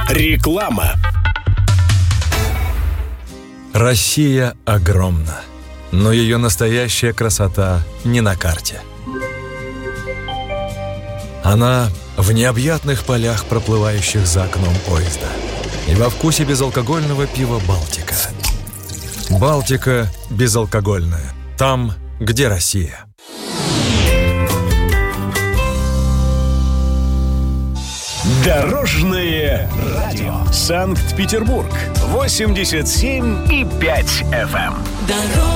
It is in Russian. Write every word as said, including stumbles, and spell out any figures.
Реклама. Россия огромна, но ее настоящая красота не на карте. Она в необъятных полях, проплывающих за окном поезда, и во вкусе безалкогольного пива «Балтика». «Балтика» безалкогольная. Там, где Россия. Дорожное радио. Санкт-Петербург. восемьдесят семь и пять эф эм.